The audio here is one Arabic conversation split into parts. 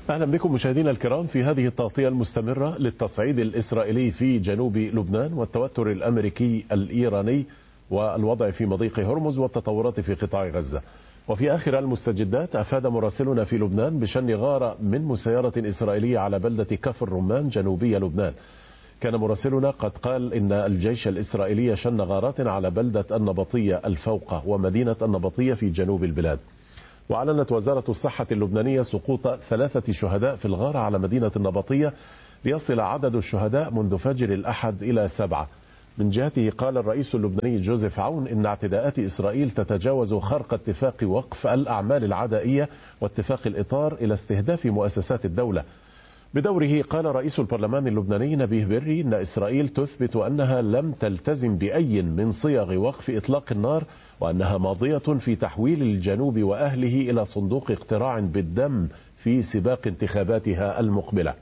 أهلا بكم مشاهدينا الكرام في هذه التغطية المستمرة للتصعيد الإسرائيلي في جنوب لبنان والتوتر الأمريكي الإيراني والوضع في مضيق هرمز والتطورات في قطاع غزة. وفي آخر المستجدات أفاد مراسلنا في لبنان بشن غارة من مسيرة إسرائيلية على بلدة كفر رمان جنوبي لبنان. كان مراسلنا قد قال إن الجيش الإسرائيلي شن غارات على بلدة النبطية الفوقة ومدينة النبطية في جنوب البلاد. وأعلنت وزارة الصحة اللبنانية سقوط 3 شهداء في الغارة على مدينة النبطية ليصل عدد الشهداء منذ فجر الأحد إلى 7. من جهته قال الرئيس اللبناني جوزيف عون إن اعتداءات إسرائيل تتجاوز خرق اتفاق وقف الأعمال العدائية واتفاق الإطار إلى استهداف مؤسسات الدولة. بدوره قال رئيس البرلمان اللبناني نبيه بري إن إسرائيل تثبت أنها لم تلتزم بأي من صيغ وقف إطلاق النار وأنها ماضية في تحويل الجنوب وأهله إلى صندوق اقتراع بالدم في سباق انتخاباتها المقبلة.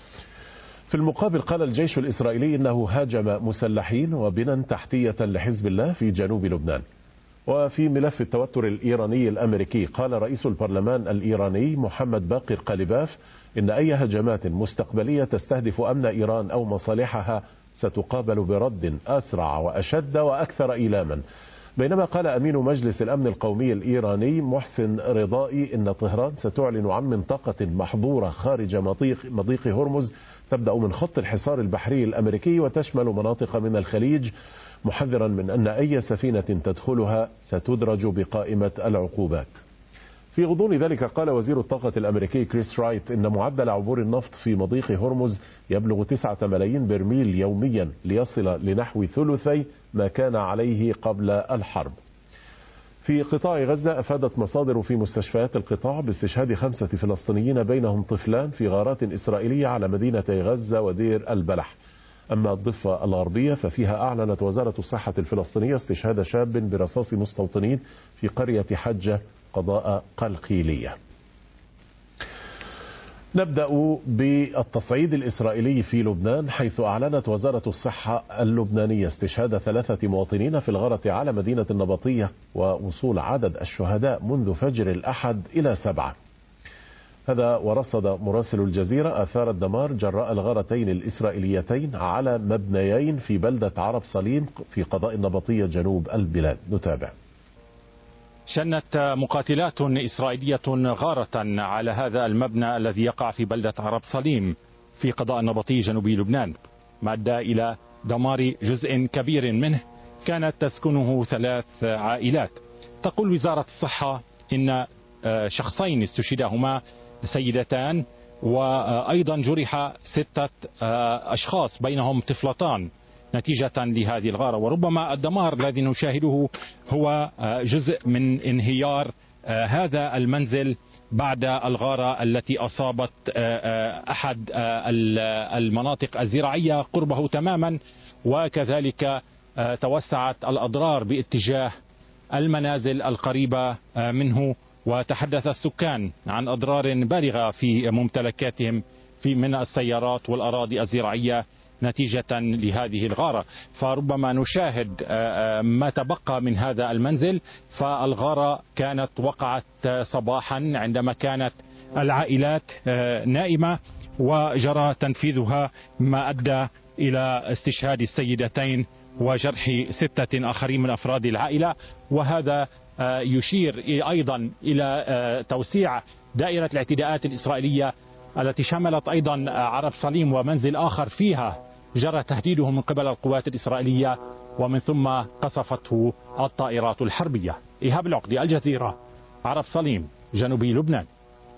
في المقابل قال الجيش الإسرائيلي إنه هاجم مسلحين وبنى تحتية لحزب الله في جنوب لبنان. وفي ملف التوتر الإيراني الأمريكي قال رئيس البرلمان الإيراني محمد باقر قليباف إن أي هجمات مستقبلية تستهدف أمن إيران أو مصالحها ستقابل برد أسرع وأشد وأكثر إيلاما. بينما قال أمين مجلس الأمن القومي الإيراني محسن رضائي إن طهران ستعلن عن منطقة محظورة خارج مضيق هرمز تبدأ من خط الحصار البحري الأمريكي وتشمل مناطق من الخليج، محذرا من أن أي سفينة تدخلها ستدرج بقائمة العقوبات. في غضون ذلك قال وزير الطاقة الأمريكي كريس رايت إن معدل عبور النفط في مضيق هرمز يبلغ 9 ملايين برميل يوميا ليصل لنحو ثلثي ما كان عليه قبل الحرب. في قطاع غزة أفادت مصادر في مستشفيات القطاع باستشهاد 5 فلسطينيين بينهم طفلان في غارات إسرائيلية على مدينتي غزة ودير البلح. أما الضفة الغربية ففيها أعلنت وزارة الصحة الفلسطينية استشهاد شاب برصاص مستوطنين في قرية حجة قضاء قلقيلية. نبدأ بالتصعيد الإسرائيلي في لبنان، حيث أعلنت وزارة الصحة اللبنانية استشهاد 3 مواطنين في الغارة على مدينة النبطية ووصول عدد الشهداء منذ فجر الأحد إلى 7. هذا ورصد مراسل الجزيرة آثار الدمار جراء الغارتين الإسرائيليتين على مبنيين في بلدة عرب صليم في قضاء النبطية جنوب البلاد. نتابع. شنت مقاتلات إسرائيلية غارة على هذا المبنى الذي يقع في بلدة عرب صليم في قضاء النبطي جنوبي لبنان، ما أدى إلى دمار جزء كبير منه كانت تسكنه 3 عائلات. تقول وزارة الصحة إن شخصين استشهدهما سيدتان، وأيضا جرح 6 أشخاص بينهم طفلتان نتيجة لهذه الغارة. وربما الدمار الذي نشاهده هو جزء من انهيار هذا المنزل بعد الغارة التي أصابت أحد المناطق الزراعية قربه تماما، وكذلك توسعت الأضرار باتجاه المنازل القريبة منه، وتحدث السكان عن أضرار بالغة في ممتلكاتهم من السيارات والأراضي الزراعية نتيجة لهذه الغارة. فربما نشاهد ما تبقى من هذا المنزل. فالغارة كانت وقعت صباحا عندما كانت العائلات نائمة وجرى تنفيذها، ما أدى إلى استشهاد السيدتين وجرح 6 آخرين من أفراد العائلة. وهذا يشير أيضا إلى توسيع دائرة الاعتداءات الإسرائيلية التي شملت أيضا عرب صليم ومنزل آخر فيها جرى تهديده من قبل القوات الإسرائيلية ومن ثم قصفته الطائرات الحربية. إيهاب العقدي، الجزيرة، عرب صليم، جنوبي لبنان.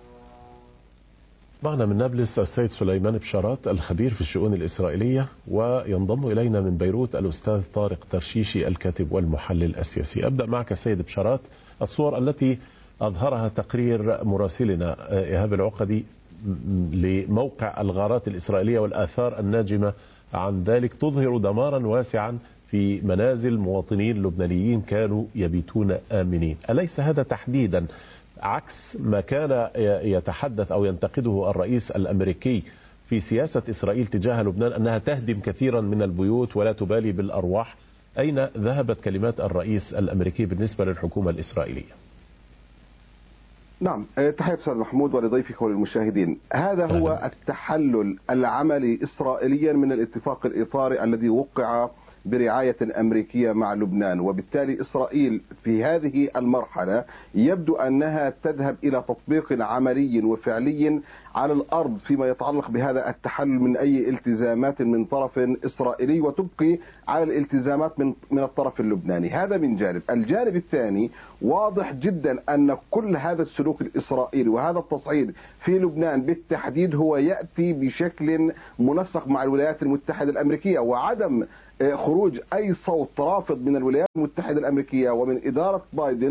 معنا من نابلس السيد سليمان بشارات الخبير في الشؤون الإسرائيلية، وينضم إلينا من بيروت الأستاذ طارق ترشيشي الكاتب والمحلل السياسي. أبدأ معك السيد بشارات. الصور التي أظهرها تقرير مراسلنا إيهاب العقدي لموقع الغارات الإسرائيلية والآثار الناجمة عن ذلك تظهر دمارا واسعا في منازل مواطنين لبنانيين كانوا يبيتون آمنين. أليس هذا تحديدا عكس ما كان يتحدث أو ينتقده الرئيس الأمريكي في سياسة إسرائيل تجاه لبنان أنها تهدم كثيرا من البيوت ولا تبالي بالأرواح؟ أين ذهبت كلمات الرئيس الأمريكي بالنسبة للحكومة الإسرائيلية؟ نعم، تحية أستاذ محمود ولضيفك وللمشاهدين. هذا هو التحلل العملي إسرائيليا من الاتفاق الإطاري الذي وقع برعاية أمريكية مع لبنان، وبالتالي إسرائيل في هذه المرحلة يبدو أنها تذهب إلى تطبيق عملي وفعلي على الأرض فيما يتعلق بهذا التحلل من أي التزامات من طرف إسرائيلي، وتبقي على الالتزامات من الطرف اللبناني. هذا من جانب. الجانب الثاني، واضح جدا أن كل هذا السلوك الإسرائيلي وهذا التصعيد في لبنان بالتحديد هو يأتي بشكل منسق مع الولايات المتحدة الأمريكية، وعدم خروج أي صوت رافض من الولايات المتحدة الأمريكية ومن إدارة بايدن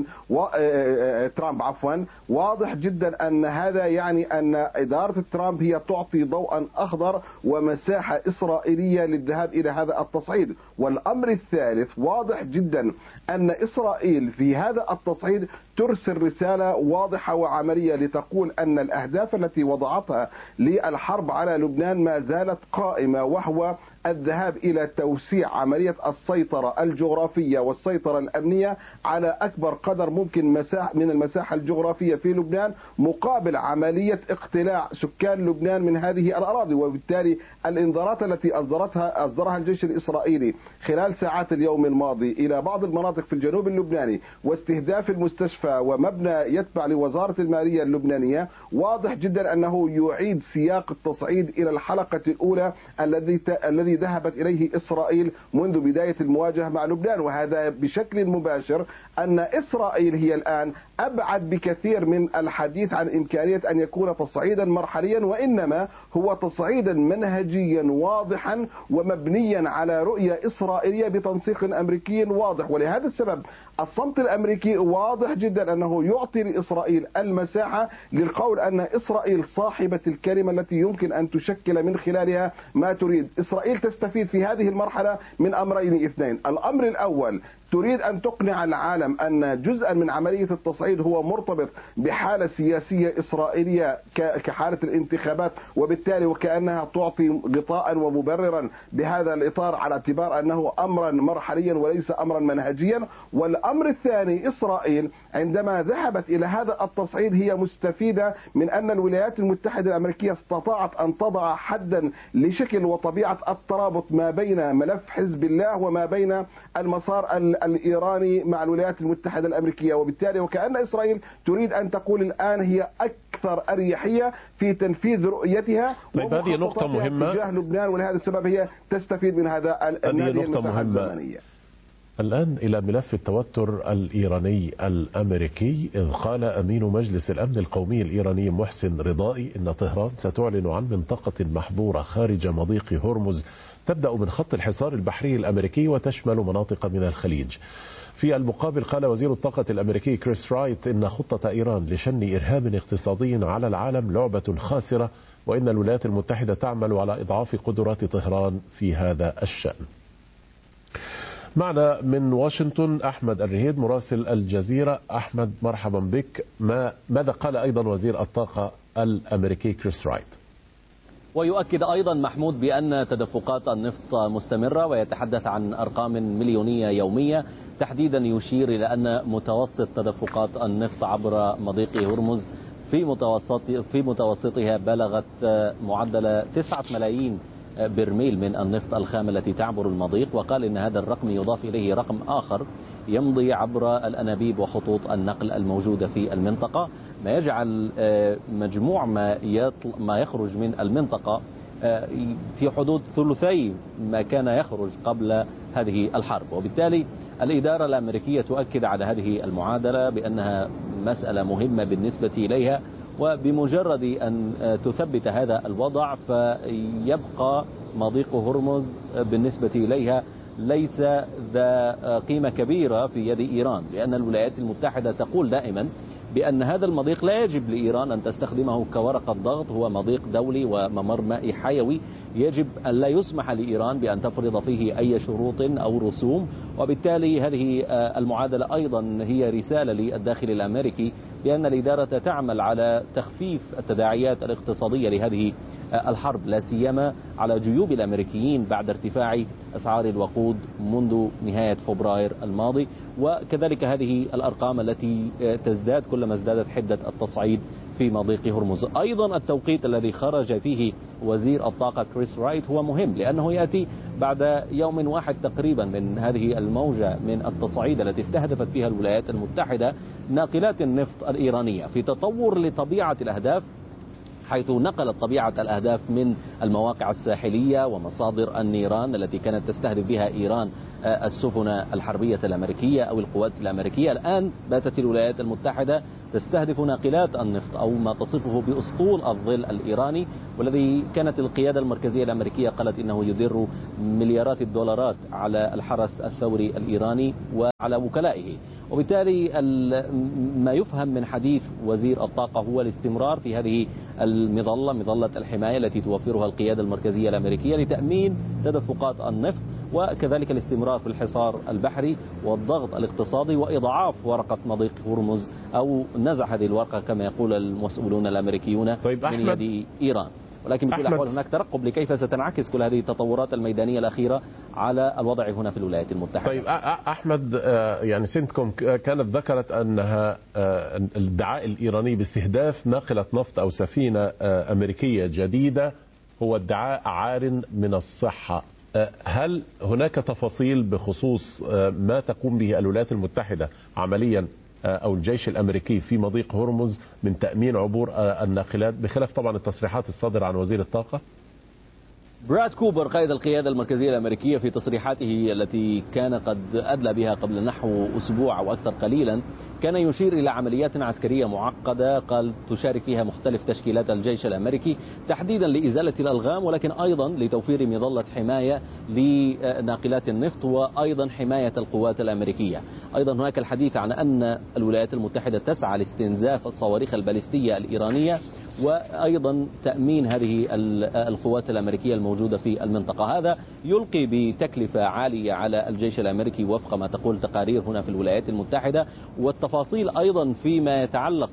ترامب واضح جدا أن هذا يعني أن إدارة ترامب هي تعطي ضوءا أخضر ومساحة إسرائيلية للذهاب إلى هذا التصعيد. والأمر الثالث، واضح جدا أن إسرائيل في هذا التصعيد ترسل رسالة واضحة وعملية لتقول أن الأهداف التي وضعتها للحرب على لبنان ما زالت قائمة، وهو الذهاب إلى توسيع عملية السيطرة الجغرافية والسيطرة الأمنية على أكبر قدر ممكن من المساحة الجغرافية في لبنان، مقابل عملية اقتلاع سكان لبنان من هذه الأراضي. وبالتالي الإنذارات التي أصدرها الجيش الإسرائيلي خلال ساعات اليوم الماضي إلى بعض المناطق في الجنوب اللبناني واستهداف المستشفى ومبنى يتبع لوزارة المالية اللبنانية، واضح جدا أنه يعيد سياق التصعيد إلى الحلقة الأولى الذي ذهبت إليه إسرائيل منذ بداية المواجهة مع لبنان. وهذا بشكل مباشر أن إسرائيل هي الآن أبعد بكثير من الحديث عن إمكانية أن يكون تصعيدا مرحليا، وإنما هو تصعيدا منهجيا واضحا ومبنيا على رؤية إسرائيلية بتنسيق أمريكي واضح. ولهذا السبب الصمت الأمريكي واضح جدا أنه يعطي لإسرائيل المساحة للقول أن إسرائيل صاحبة الكلمة التي يمكن أن تشكل من خلالها ما تريد. إسرائيل تستفيد في هذه المرحلة من أمرين اثنين. الأمر الأول، تريد أن تقنع العالم أن جزءا من عملية التصعيد هو مرتبط بحالة سياسية إسرائيلية كحالة الانتخابات، وبالتالي وكأنها تعطي غطاء ومبررا بهذا الإطار على اعتبار أنه أمرا مرحليا وليس أمرا منهجيا. والأمر الثاني، إسرائيل عندما ذهبت إلى هذا التصعيد هي مستفيدة من أن الولايات المتحدة الأمريكية استطاعت أن تضع حدا لشكل وطبيعة الترابط ما بين ملف حزب الله وما بين المسار الإيراني مع الولايات المتحدة الأمريكية. وبالتالي وكأن إسرائيل تريد أن تقول الآن هي أكثر أريحية في تنفيذ رؤيتها هذه نقطة مهمة تجاه لبنان، ولهذا السبب هي تستفيد من هذه نقطة مهمة. الآن إلى ملف التوتر الإيراني الأمريكي، إذ قال أمين مجلس الأمن القومي الإيراني محسن رضائي إن طهران ستعلن عن منطقة محظورة خارج مضيق هرمز تبدأ من خط الحصار البحري الأمريكي وتشمل مناطق من الخليج. في المقابل قال وزير الطاقة الأمريكي كريس رايت إن خطة إيران لشن إرهاب اقتصادي على العالم لعبة خاسرة، وإن الولايات المتحدة تعمل على إضعاف قدرات طهران في هذا الشأن. معنا من واشنطن أحمد الرهيد مراسل الجزيرة. أحمد مرحبا بك. ماذا قال أيضا وزير الطاقة الأمريكي كريس رايت؟ ويؤكد أيضا محمود بأن تدفقات النفط مستمرة، ويتحدث عن أرقام مليونية يومية. تحديدا يشير إلى أن متوسط تدفقات النفط عبر مضيق هرمز في متوسطها بلغت معدل 9 ملايين برميل من النفط الخام التي تعبر المضيق. وقال إن هذا الرقم يضاف إليه رقم آخر يمضي عبر الأنابيب وخطوط النقل الموجودة في المنطقة، ما يجعل مجموع ما يخرج من المنطقة في حدود ثلثي ما كان يخرج قبل هذه الحرب. وبالتالي الإدارة الأمريكية تؤكد على هذه المعادلة بأنها مسألة مهمة بالنسبة إليها، وبمجرد أن تثبت هذا الوضع فيبقى مضيق هرمز بالنسبة إليها ليس ذا قيمة كبيرة في يد إيران، لأن الولايات المتحدة تقول دائما بأن هذا المضيق لا يجب لإيران أن تستخدمه كورقة ضغط، هو مضيق دولي وممر مائي حيوي يجب أن لا يسمح لإيران بأن تفرض فيه أي شروط أو رسوم. وبالتالي هذه المعادلة أيضا هي رسالة للداخل الأمريكي بأن الإدارة تعمل على تخفيف التداعيات الاقتصادية لهذه الحرب، لا سيما على جيوب الأمريكيين بعد ارتفاع أسعار الوقود منذ نهاية فبراير الماضي، وكذلك هذه الأرقام التي تزداد كلما ازدادت حدة التصعيد في مضيق هرمز. أيضا التوقيت الذي خرج فيه وزير الطاقة كريس رايت هو مهم، لأنه يأتي بعد يوم واحد تقريبا من هذه الموجة من التصعيد التي استهدفت فيها الولايات المتحدة ناقلات النفط الإيرانية في تطور لطبيعة الأهداف، حيث نقلت طبيعة الأهداف من المواقع الساحلية ومصادر النيران التي كانت تستهدف بها إيران السفن الحربية الأمريكية أو القوات الأمريكية. الآن باتت الولايات المتحدة تستهدف ناقلات النفط أو ما تصفه بأسطول الظل الإيراني، والذي كانت القيادة المركزية الأمريكية قالت إنه يدر مليارات الدولارات على الحرس الثوري الإيراني وعلى وكلائه. وبالتالي ما يفهم من حديث وزير الطاقة هو الاستمرار في هذه المظلة، مظلة الحماية التي توفرها القيادة المركزية الأمريكية لتأمين تدفقات النفط، وكذلك الاستمرار في الحصار البحري والضغط الاقتصادي وإضعاف ورقة مضيق هرمز أو نزع هذه الورقة كما يقول المسؤولون الأمريكيون من يد إيران. ولكن بكل الأحوال هناك ترقب لكيف ستنعكس كل هذه التطورات الميدانية الأخيرة على الوضع هنا في الولايات المتحدة. طيب أحمد، يعني سنتكوم كانت ذكرت أنها الادعاء الإيراني باستهداف ناقلة نفط أو سفينة أمريكية جديدة هو ادعاء عار من الصحة. هل هناك تفاصيل بخصوص ما تقوم به الولايات المتحدة عمليا أو الجيش الأمريكي في مضيق هرمز من تأمين عبور الناقلات، بخلاف طبعا التصريحات الصادرة عن وزير الطاقة؟ براد كوبر قائد القيادة المركزية الأمريكية في تصريحاته التي كان قد أدلى بها قبل نحو أسبوع أو أكثر قليلا كان يشير إلى عمليات عسكرية معقدة قال تشارك فيها مختلف تشكيلات الجيش الأمريكي تحديدا لإزالة الألغام، ولكن أيضا لتوفير مظلة حماية لناقلات النفط وأيضا حماية القوات الأمريكية. أيضا هناك الحديث عن أن الولايات المتحدة تسعى لاستنزاف الصواريخ البالستية الإيرانية وأيضا تأمين هذه القوات الأمريكية الموجودة في المنطقة. هذا يلقي بتكلفة عالية على الجيش الأمريكي وفق ما تقول تقارير هنا في الولايات المتحدة، والتفاصيل أيضا فيما يتعلق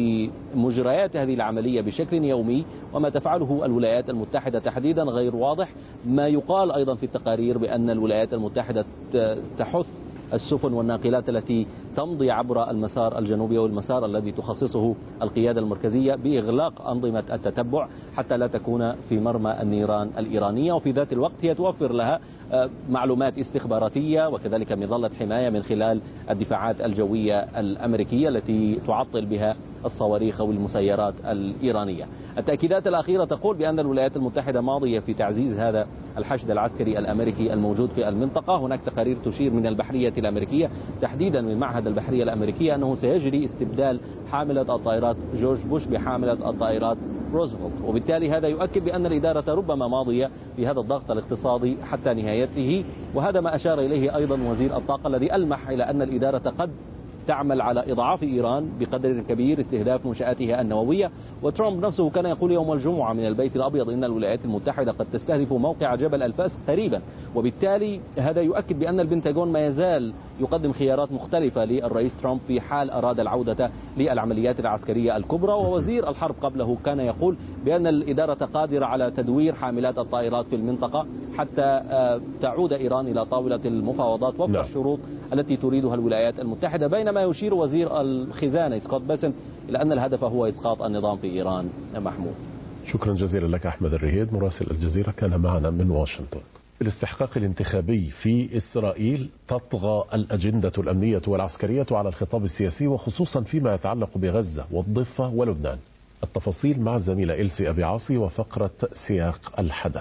بمجريات هذه العملية بشكل يومي وما تفعله الولايات المتحدة تحديدا غير واضح. ما يقال أيضا في التقارير بأن الولايات المتحدة تحث السفن والناقلات التي تمضي عبر المسار الجنوبي والمسار الذي تخصصه القيادة المركزية بإغلاق أنظمة التتبع حتى لا تكون في مرمى النيران الإيرانية، وفي ذات الوقت هي توفر لها معلومات استخباراتية وكذلك مظلة حماية من خلال الدفاعات الجوية الأمريكية التي تعطل بها الصواريخ والمسيرات الإيرانية. التأكيدات الأخيرة تقول بأن الولايات المتحدة ماضية في تعزيز هذا الحشد العسكري الأمريكي الموجود في المنطقة. هناك تقارير تشير من البحرية الأمريكية تحديدا من معهد البحرية الأمريكية أنه سيجري استبدال حاملة الطائرات جورج بوش بحاملة الطائرات روزفلت، وبالتالي هذا يؤكد بأن الإدارة ربما ماضية في هذا الضغط الاقتصادي حتى نهايته. وهذا ما أشار إليه أيضا وزير الطاقة الذي ألمح إلى أن الإدارة قد تعمل على إضعاف إيران بقدر كبير استهداف منشآتها النووية. وترامب نفسه كان يقول يوم الجمعة من البيت الأبيض إن الولايات المتحدة قد تستهدف موقع جبل الفاس قريبا، وبالتالي هذا يؤكد بأن البنتاغون ما يزال يقدم خيارات مختلفة للرئيس ترامب في حال أراد العودة للعمليات العسكرية الكبرى. ووزير الحرب قبله كان يقول بأن الإدارة قادرة على تدوير حاملات الطائرات في المنطقة حتى تعود إيران إلى طاولة المفاوضات وفق الشروط التي تريدها الولايات المتحدة، بينما يشير وزير الخزانة سكوت بيسنت إلى أن الهدف هو إسقاط النظام في إيران. محمود، شكرا جزيلا لك أحمد الرهيد مراسل الجزيرة كان معنا من واشنطن. الاستحقاق الانتخابي في إسرائيل تطغى الأجندة الأمنية والعسكرية على الخطاب السياسي وخصوصا فيما يتعلق بغزة والضفة ولبنان. التفاصيل مع الزميلة إلسي أبي عاصي وفقرة سياق الحدث.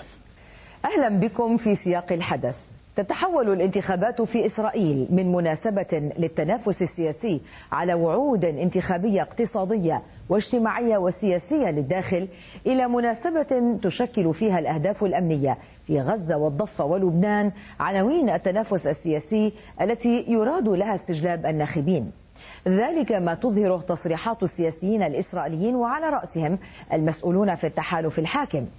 أهلا بكم في سياق الحدث. تتحول الانتخابات في إسرائيل من مناسبة للتنافس السياسي على وعود انتخابية اقتصادية واجتماعية وسياسية للداخل إلى مناسبة تشكل فيها الأهداف الأمنية في غزة والضفة ولبنان عناوين التنافس السياسي التي يراد لها استجلاب الناخبين. ذلك ما تظهره تصريحات السياسيين الإسرائيليين وعلى رأسهم المسؤولون في التحالف الحاكم.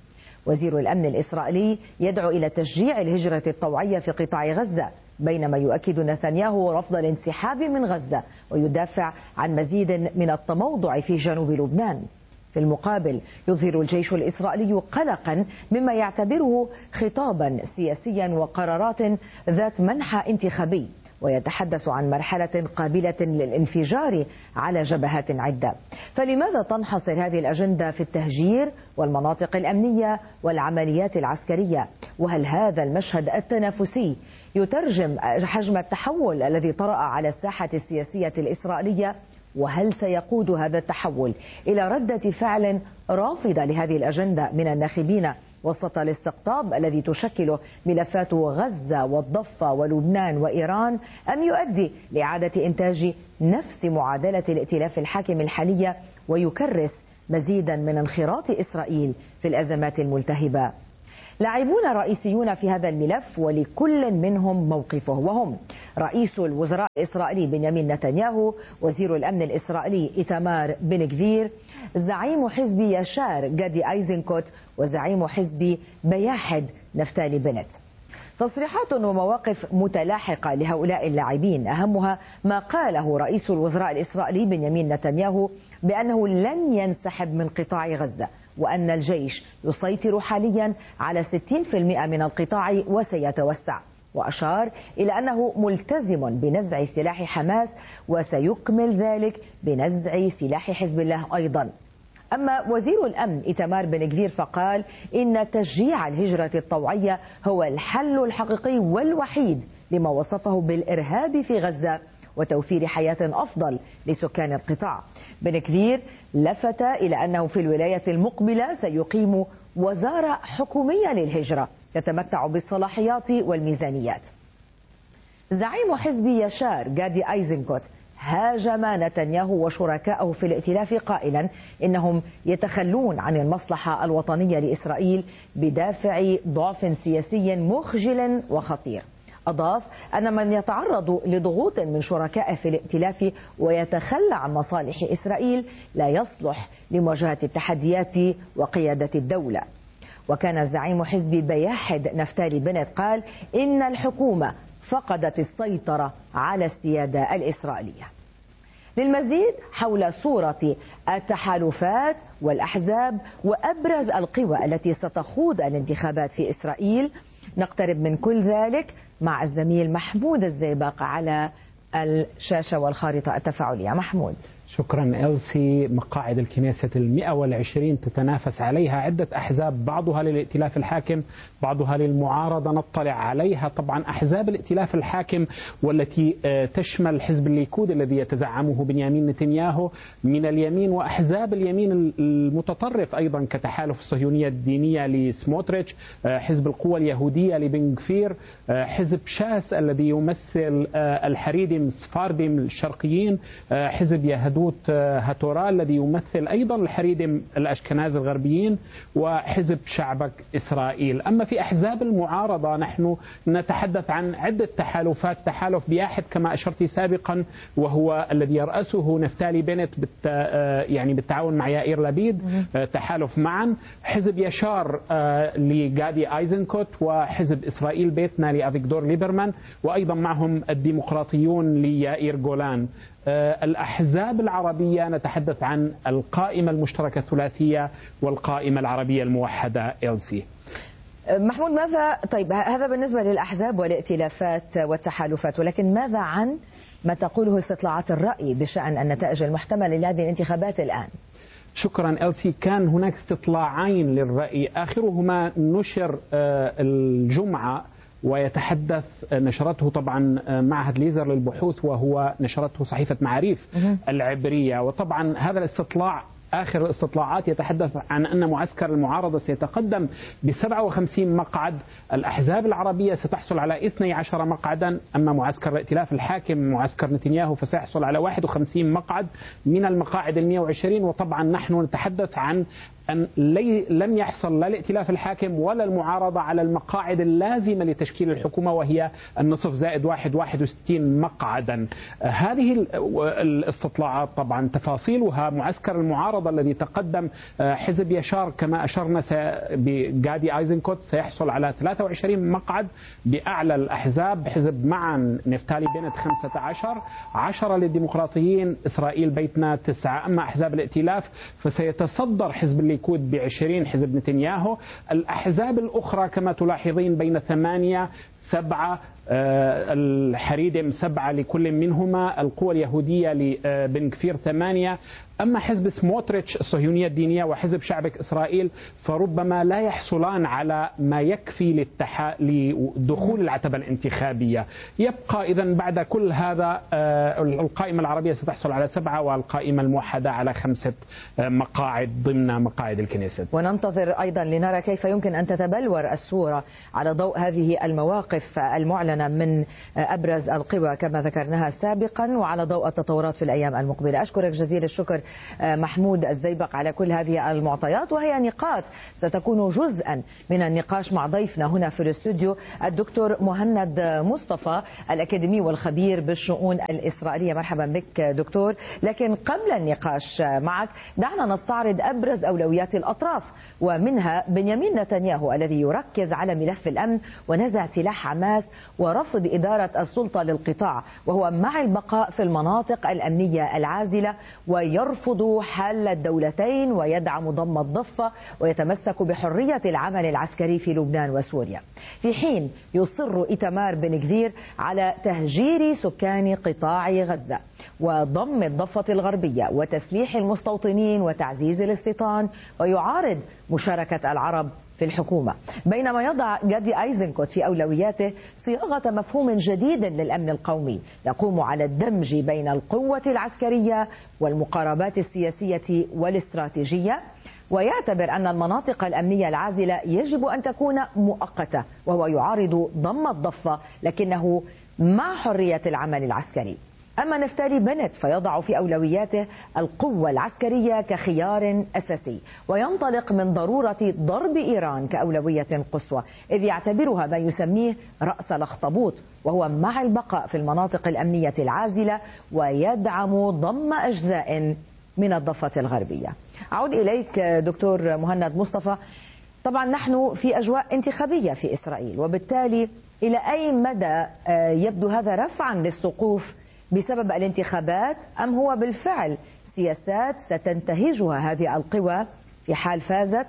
وزير الأمن الإسرائيلي يدعو إلى تشجيع الهجرة الطوعية في قطاع غزة، بينما يؤكد نتنياهو رفض الانسحاب من غزة ويدافع عن مزيد من التموضع في جنوب لبنان. في المقابل يظهر الجيش الإسرائيلي قلقا مما يعتبره خطابا سياسيا وقرارات ذات منحى انتخابي، ويتحدث عن مرحلة قابلة للانفجار على جبهات عدة. فلماذا تنحصر هذه الأجندة في التهجير والمناطق الأمنية والعمليات العسكرية؟ وهل هذا المشهد التنافسي يترجم حجم التحول الذي طرأ على الساحة السياسية الإسرائيلية؟ وهل سيقود هذا التحول إلى ردة فعل رافضة لهذه الأجندة من الناخبين وسط الاستقطاب الذي تشكله ملفات غزة والضفة ولبنان وإيران، أم يؤدي لإعادة إنتاج نفس معادلة الائتلاف الحاكم الحالية ويكرس مزيدا من انخراط إسرائيل في الأزمات الملتهبة؟ لاعبون رئيسيون في هذا الملف ولكل منهم موقفه، وهم رئيس الوزراء الإسرائيلي بنيامين نتنياهو، وزير الأمن الإسرائيلي إيتمار بن غفير، زعيم حزب يشار جادي أيزنكوت، وزعيم حزب بياحد نفتالي بنت. تصريحات ومواقف متلاحقة لهؤلاء اللاعبين، أهمها ما قاله رئيس الوزراء الإسرائيلي بنيامين نتنياهو بأنه لن ينسحب من قطاع غزة، وأن الجيش يسيطر حاليا على 60% من القطاع وسيتوسع، وأشار إلى أنه ملتزم بنزع سلاح حماس وسيكمل ذلك بنزع سلاح حزب الله أيضا. أما وزير الأمن إيتمار بن غفير فقال إن تشجيع الهجرة الطوعية هو الحل الحقيقي والوحيد لما وصفه بالإرهاب في غزة وتوفير حياة أفضل لسكان القطاع. بن غفير لفت إلى أنه في الولاية المقبلة سيقيم وزارة حكومية للهجرة تتمتع بالصلاحيات والميزانيات. زعيم حزب يشار جادي أيزنكوت هاجم نتنياهو وشركائه في الائتلاف قائلا إنهم يتخلون عن المصلحة الوطنية لإسرائيل بدافع ضعف سياسي مخجل وخطير. أضاف أن من يتعرض لضغوط من شركائه في الائتلاف ويتخلى عن مصالح إسرائيل لا يصلح لمواجهة التحديات وقيادة الدولة. وكان زعيم حزب بياحد نفتالي بنت قال إن الحكومة فقدت السيطرة على السيادة الإسرائيلية. للمزيد حول صورة التحالفات والأحزاب وأبرز القوى التي ستخوض الانتخابات في إسرائيل نقترب من كل ذلك مع الزميل محمود الزيبق على الشاشة والخارطة التفاعلية. محمود. شكرا إلسي. مقاعد الكنيسة 120 تتنافس عليها عدة أحزاب، بعضها للائتلاف الحاكم بعضها للمعارضة، نطلع عليها طبعا أحزاب الائتلاف الحاكم والتي تشمل حزب الليكود الذي يتزعمه بنيامين نتنياهو من اليمين، وأحزاب اليمين المتطرف أيضا كتحالف الصهيونية الدينية لسموتريتش، حزب القوى اليهودية لبن غفير، حزب شاس الذي يمثل الحريدم السفاردم الشرقيين، حزب يهدوت هاتورا الذي يمثل أيضا الحريدم الأشكناز الغربيين، وحزب شعبك إسرائيل. أما في أحزاب المعارضة نحن نتحدث عن عدة تحالفات، تحالف بياحد كما أشرت سابقا وهو الذي يرأسه نفتالي بنت يعني بالتعاون مع يائير لبيد، تحالف معا، حزب يشار لجادي أيزنكوت، وحزب إسرائيل بيتنا لأفيغدور ليبرمان، وأيضا معهم الديمقراطيون ليائير جولان. الأحزاب العربية نتحدث عن القائمة المشتركة الثلاثية والقائمة العربية الموحدة إلسي. محمود ماذا طيب هذا بالنسبة للأحزاب والائتلافات والتحالفات، ولكن ماذا عن ما تقوله استطلاعات الرأي بشأن النتائج المحتملة لهذه الانتخابات الآن؟ شكرا إلسي. كان هناك استطلاعين للرأي، آخرهما نشر الجمعة ويتحدث نشرته طبعا معهد ليزر للبحوث، وهو نشرته صحيفة معاريف العبرية. وطبعا هذا الاستطلاع آخر الاستطلاعات يتحدث عن أن معسكر المعارضة سيتقدم ب57 مقعد، الأحزاب العربية ستحصل على 12 مقعدا، أما معسكر الائتلاف الحاكم معسكر نتنياهو فسيحصل على 51 مقعد من المقاعد 120. وطبعا نحن نتحدث عن أن لم يحصل لا الائتلاف الحاكم ولا المعارضة على المقاعد اللازمة لتشكيل الحكومة، وهي النصف زائد 61 مقعدا. هذه الاستطلاعات طبعا تفاصيلها معسكر المعارضة الذي تقدم حزب يشار كما أشرنا بغادي ايزنكوت سيحصل على 23 مقعد بأعلى الأحزاب، حزب معا نفتالي بنت 15، 10 للديمقراطيين، إسرائيل بيتنا 9، أما أحزاب الائتلاف فسيتصدر حزب الليكود ب20، حزب نتنياهو. الأحزاب الأخرى كما تلاحظين بين 8 7، الحريدم 7 لكل منهما، القوى اليهودية لبن كفير 8، أما حزب سموتريتش الصهيونية الدينية وحزب شعبك إسرائيل فربما لا يحصلان على ما يكفي لدخول العتبة الانتخابية. يبقى إذن بعد كل هذا القائمة العربية ستحصل على 7، والقائمة الموحدة على 5 مقاعد ضمن مقاعد الكنيست. وننتظر أيضا لنرى كيف يمكن أن تتبلور الصورة على ضوء هذه المواقف المعلنة من أبرز القوى كما ذكرناها سابقا، وعلى ضوء التطورات في الأيام المقبلة. أشكرك جزيل الشكر محمود الزيبق على كل هذه المعطيات، وهي نقاط ستكون جزءا من النقاش مع ضيفنا هنا في الاستوديو الدكتور مهند مصطفى الأكاديمي والخبير بالشؤون الإسرائيلية. مرحبا بك دكتور. لكن قبل النقاش معك دعنا نستعرض أبرز أولويات الأطراف، ومنها بنيامين نتنياهو الذي يركز على ملف الأمن ونزع سلاح حماس ورفض إدارة السلطة للقطاع، وهو مع البقاء في المناطق الأمنية العازلة، ويرفض حل الدولتين ويدعم ضم الضفة، ويتمسك بحرية العمل العسكري في لبنان وسوريا، في حين يصر إيتمار بن غفير على تهجير سكان قطاع غزة وضم الضفة الغربية وتسليح المستوطنين وتعزيز الاستيطان، ويعارض مشاركة العرب في الحكومة. بينما يضع غادي ايزنكوت في أولوياته صياغة مفهوم جديد للأمن القومي يقوم على الدمج بين القوة العسكرية والمقاربات السياسية والاستراتيجية، ويعتبر أن المناطق الأمنية العازلة يجب أن تكون مؤقتة، وهو يعارض ضم الضفة لكنه مع حرية العمل العسكري. أما نفتالي بنت فيضع في أولوياته القوة العسكرية كخيار أساسي، وينطلق من ضرورة ضرب إيران كأولوية قصوى، إذ يعتبرها ما يسميه رأس الأخطبوط، وهو مع البقاء في المناطق الأمنية العازلة ويدعم ضم أجزاء من الضفة الغربية. أعود إليك دكتور مهند مصطفى. طبعا نحن في أجواء انتخابية في إسرائيل، وبالتالي إلى أي مدى يبدو هذا رفعا للسقوف بسبب الانتخابات، أم هو بالفعل سياسات ستنتهجها هذه القوى في حال فازت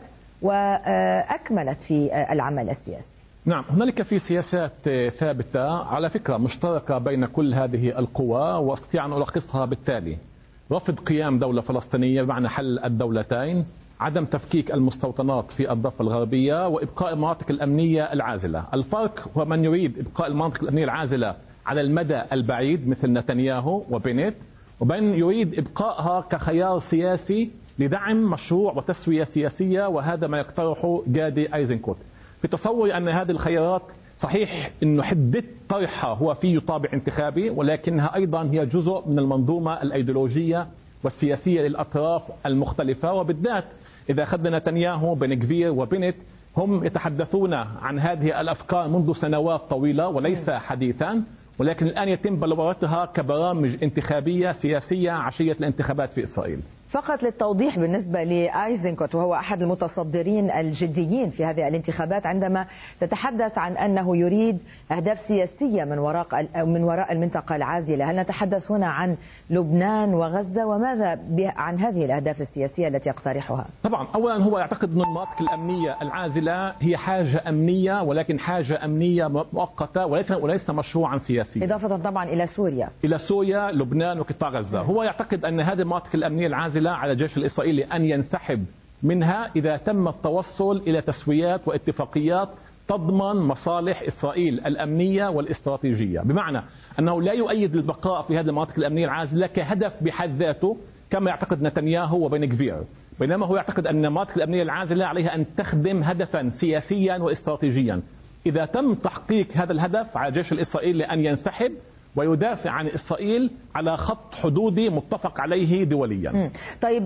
وأكملت في العمل السياسي؟ نعم، هنالك في سياسات ثابتة على فكرة مشتركة بين كل هذه القوى، واستطيع أن ألخصها بالتالي: رفض قيام دولة فلسطينية بمعنى حل الدولتين، عدم تفكيك المستوطنات في الضفة الغربية، وإبقاء المناطق الأمنية العازلة. الفرق هو من يريد إبقاء المناطق الأمنية العازلة على المدى البعيد مثل نتنياهو وبنت، وبين يريد إبقائها كخيار سياسي لدعم مشروع وتسوية سياسية، وهذا ما يقترحه غادي ايزنكوت. في تصوري أن هذه الخيارات صحيح أنه حدة طرحها هو فيه طابع انتخابي، ولكنها أيضا هي جزء من المنظومة الأيديولوجية والسياسية للأطراف المختلفة، وبالذات إذا أخذنا نتنياهو بن غفير وبنت هم يتحدثون عن هذه الأفكار منذ سنوات طويلة وليس حديثا، ولكن الآن يتم بلورتها كبرامج انتخابية سياسية عشية الانتخابات في إسرائيل. فقط للتوضيح بالنسبة لآيزنكوت، وهو أحد المتصدرين الجديين في هذه الانتخابات، عندما تتحدث عن أنه يريد أهداف سياسية من وراء المنطقة العازلة، هل نتحدث هنا عن لبنان وغزة؟ وماذا عن هذه الأهداف السياسية التي يقترحها؟ طبعا أولا هو يعتقد أن المناطق الأمنية العازلة هي حاجة أمنية، ولكن حاجة أمنية مؤقتة وليس مشروعا سياسيا، إضافة طبعا إلى سوريا لبنان وقطاع غزة. هو يعتقد أن هذه المناطق الأمنية العازلة على الجيش الإسرائيلي أن ينسحب منها إذا تم التوصل إلى تسويات واتفاقيات تضمن مصالح إسرائيل الأمنية والاستراتيجية، بمعنى أنه لا يؤيد البقاء في هذه المناطق الأمنية العازلة كهدف بحد ذاته كما يعتقد نتنياهو وبن غفير، بينما هو يعتقد أن المناطق الأمنية العازلة عليها أن تخدم هدفا سياسيا واستراتيجيا. إذا تم تحقيق هذا الهدف على الجيش الإسرائيلي أن ينسحب، ويدافع عن إسرائيل على خط حدودي متفق عليه دوليا. طيب،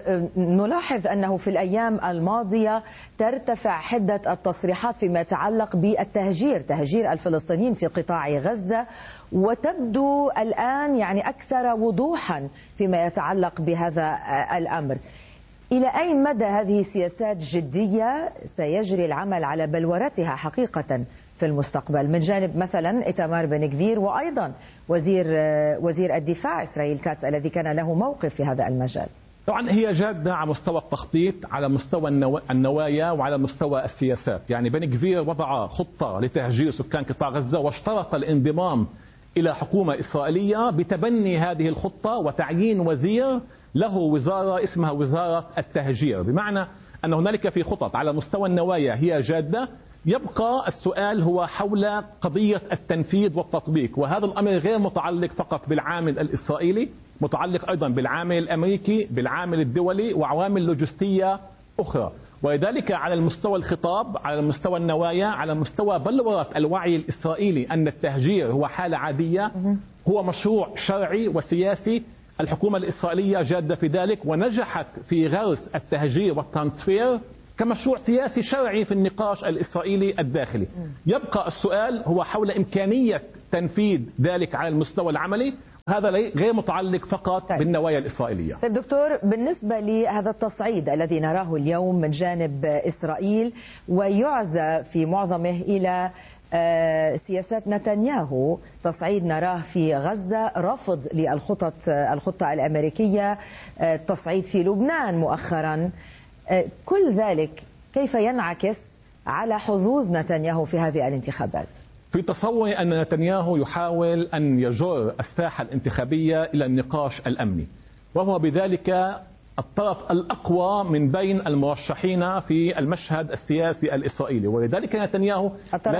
نلاحظ أنه في الأيام الماضية ترتفع حدة التصريحات فيما يتعلق بالتهجير، تهجير الفلسطينيين في قطاع غزة، وتبدو الآن يعني أكثر وضوحا فيما يتعلق بهذا الأمر. إلى أي مدى هذه سياسات جدية سيجري العمل على بلورتها حقيقة في المستقبل من جانب مثلا إيتامار بن غفير، وأيضا وزير الدفاع إسرائيل كاتس الذي كان له موقف في هذا المجال؟ طبعا هي جادة على مستوى التخطيط، على مستوى النوايا، وعلى مستوى السياسات. يعني بن غفير وضع خطة لتهجير سكان قطاع غزة، واشترط الانضمام إلى حكومة إسرائيلية بتبني هذه الخطة وتعيين وزير له وزارة اسمها وزارة التهجير، بمعنى أن هنالك في خطط على مستوى النوايا هي جادة. يبقى السؤال هو حول قضية التنفيذ والتطبيق، وهذا الأمر غير متعلق فقط بالعامل الإسرائيلي، متعلق أيضا بالعامل الأمريكي، بالعامل الدولي، وعوامل لوجستية أخرى. ولذلك على المستوى الخطاب، على مستوى النوايا، على مستوى بلورة الوعي الإسرائيلي أن التهجير هو حالة عادية، هو مشروع شرعي وسياسي. الحكومة الإسرائيلية جادة في ذلك، ونجحت في غرس التهجير والترانسفير كمشروع سياسي شرعي في النقاش الإسرائيلي الداخلي. يبقى السؤال هو حول إمكانية تنفيذ ذلك على المستوى العملي، هذا غير متعلق فقط بالنوايا الإسرائيلية. طيب دكتور، بالنسبة لهذا التصعيد الذي نراه اليوم من جانب إسرائيل ويعزى في معظمه إلى سياسات نتنياهو، تصعيد نراه في غزة، رفض للخطة الأمريكية، تصعيد في لبنان مؤخرا، كل ذلك كيف ينعكس على حظوظ نتنياهو في هذه الانتخابات؟ في تصوري أن نتنياهو يحاول أن يجر الساحة الانتخابية إلى النقاش الأمني، وهو بذلك الطرف الأقوى من بين المرشحين في المشهد السياسي الإسرائيلي. ولذلك نتنياهو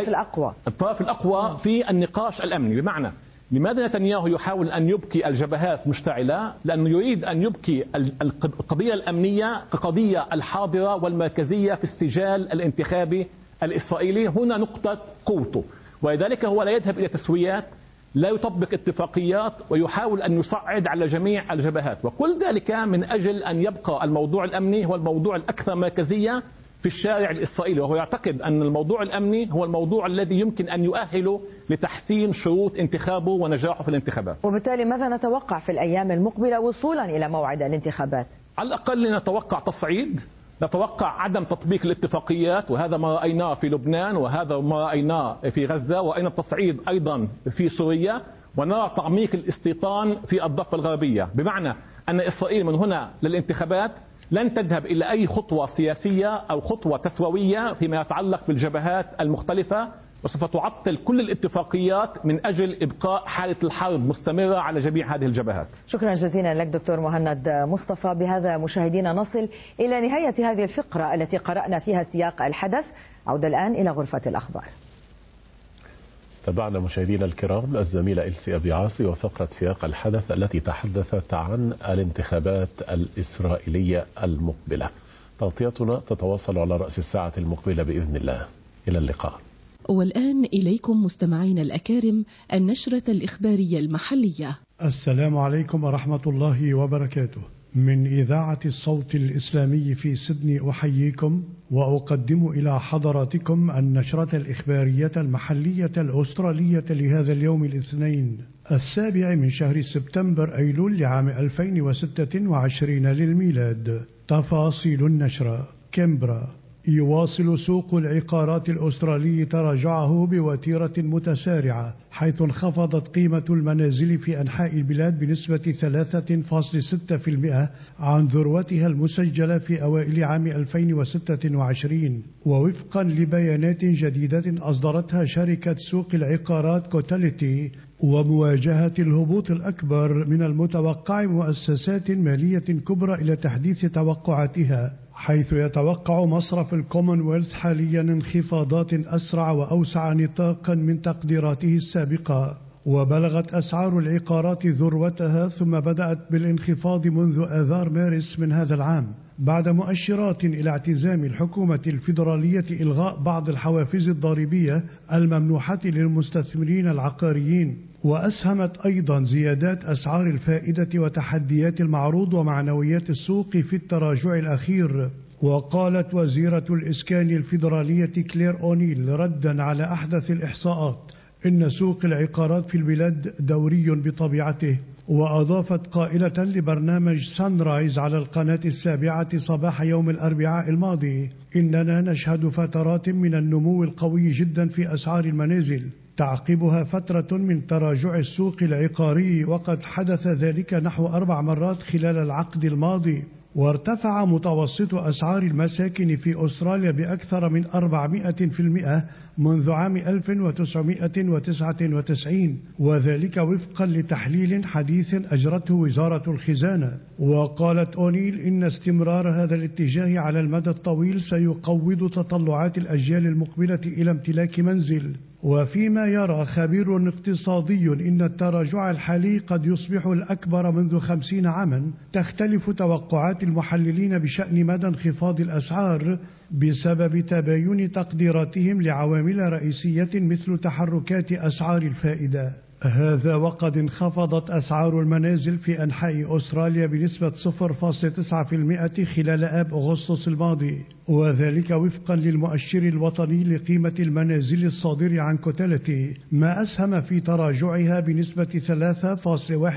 الطرف الأقوى في النقاش الأمني. بمعنى لماذا نتنياهو يحاول أن يبقي الجبهات مشتعلة؟ لأنه يريد أن يبقي القضية الأمنية كقضية الحاضرة والمركزية في السجال الانتخابي الإسرائيلي. هنا نقطة قوته. ولذلك هو لا يذهب إلى تسويات، لا يطبق اتفاقيات، ويحاول أن يصعد على جميع الجبهات، وكل ذلك من أجل أن يبقى الموضوع الأمني هو الموضوع الأكثر مركزية في الشارع الإسرائيلي. وهو يعتقد أن الموضوع الأمني هو الموضوع الذي يمكن أن يؤهله لتحسين شروط انتخابه ونجاحه في الانتخابات. وبالتالي ماذا نتوقع في الأيام المقبلة وصولا إلى موعد الانتخابات؟ على الأقل نتوقع تصعيد، نتوقع عدم تطبيق الاتفاقيات، وهذا ما رأيناه في لبنان، وهذا ما رأيناه في غزة، وأين التصعيد أيضا في سوريا، ونرى تعميق الاستيطان في الضفة الغربية. بمعنى أن إسرائيل من هنا للانتخابات لن تذهب إلى أي خطوة سياسية أو خطوة تسوية فيما يتعلق بالجبهات المختلفة، وسوف تعطل كل الاتفاقيات من أجل إبقاء حالة الحرب مستمرة على جميع هذه الجبهات. شكرا جزيلا لك دكتور مهند مصطفى. بهذا مشاهدينا نصل إلى نهاية هذه الفقرة التي قرأنا فيها سياق الحدث. عودة الآن إلى غرفة الأخبار. تابعنا مشاهدينا الكرام الزميلة إلسي أبي عاصي وفقرة سياق الحدث التي تحدثت عن الانتخابات الإسرائيلية المقبلة. تغطيتنا تتواصل على رأس الساعة المقبلة بإذن الله. إلى اللقاء. والآن إليكم مستمعين الأكارم النشرة الإخبارية المحلية. السلام عليكم ورحمة الله وبركاته. من إذاعة الصوت الإسلامي في سيدني أحييكم وأقدم إلى حضراتكم النشرة الإخبارية المحلية الأسترالية لهذا اليوم الاثنين 7 من شهر سبتمبر أيلول لعام 2026 للميلاد. تفاصيل النشرة. كامبرا. يواصل سوق العقارات الأسترالي تراجعه بوتيرة متسارعة، حيث انخفضت قيمة المنازل في أنحاء البلاد بنسبة 3.6% عن ذروتها المسجلة في أوائل عام 2026. ووفقا لبيانات جديدة أصدرتها شركة سوق العقارات كوتاليتي، ومواجهة الهبوط الأكبر من المتوقع مؤسسات مالية كبرى إلى تحديث توقعاتها، حيث يتوقع مصرف الكومنولث حاليا انخفاضات أسرع وأوسع نطاقا من تقديراته السابقة. وبلغت أسعار العقارات ذروتها ثم بدأت بالانخفاض منذ آذار مارس من هذا العام، بعد مؤشرات إلى اعتزام الحكومة الفيدرالية إلغاء بعض الحوافز الضريبية الممنوحة للمستثمرين العقاريين. وأسهمت أيضا زيادات أسعار الفائدة وتحديات المعروض ومعنويات السوق في التراجع الأخير. وقالت وزيرة الإسكان الفيدرالية كلير أونيل ردا على أحدث الإحصاءات إن سوق العقارات في البلاد دوري بطبيعته. وأضافت قائلة لبرنامج سانرايز على القناة 7 صباح يوم الأربعاء الماضي إننا نشهد فترات من النمو القوي جدا في أسعار المنازل تعقبها فترة من تراجع السوق العقاري، وقد حدث ذلك نحو 4 مرات خلال العقد الماضي. وارتفع متوسط أسعار المساكن في أستراليا بأكثر من 400% منذ عام 1999، وذلك وفقا لتحليل حديث أجرته وزارة الخزانة. وقالت أونيل إن استمرار هذا الاتجاه على المدى الطويل سيقوض تطلعات الأجيال المقبلة إلى امتلاك منزل. وفيما يرى خبير اقتصادي إن التراجع الحالي قد يصبح الأكبر منذ 50 عاما، تختلف توقعات المحللين بشأن مدى انخفاض الأسعار بسبب تباين تقديراتهم لعوامل رئيسية مثل تحركات أسعار الفائدة. هذا وقد انخفضت أسعار المنازل في أنحاء أستراليا بنسبة 0.9% خلال آب أغسطس الماضي، وذلك وفقا للمؤشر الوطني لقيمة المنازل الصادر عن كوتاليتي، ما أسهم في تراجعها بنسبة 3.1%